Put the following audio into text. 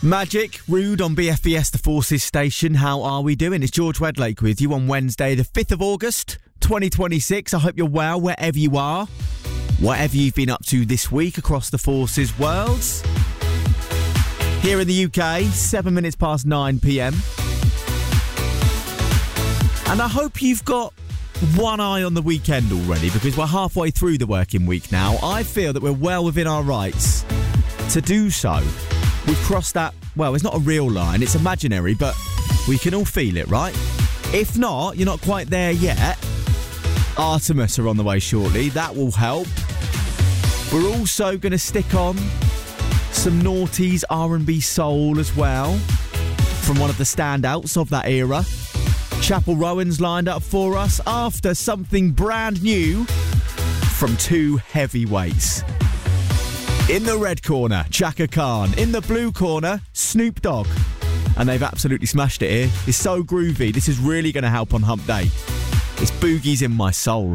Magic, Rude on BFBS, the Forces station. How are we doing? It's George Wedlake with you on Wednesday, the 5th of August, 2026. I hope you're well wherever you are. Whatever you've been up to this week across the Forces worlds. Here in the UK, 7 minutes past 9 p.m. And I hope you've got one eye on the weekend already, because we're halfway through the working week now. I feel that we're well within our rights to do so. We've crossed that, well, it's not a real line, it's imaginary, but we can all feel it, right? If not, you're not quite there yet. Artemis are on the way shortly, that will help. We're also going to stick on some noughties R&B soul as well, from one of the standouts of that era. Chapel Rowan's lined up for us after something brand new from two heavyweights. In the red corner, Chaka Khan. In the blue corner, Snoop Dogg. And they've absolutely smashed it here. It's so groovy. This is really going to help on Hump Day. It's Boogies in My Soul.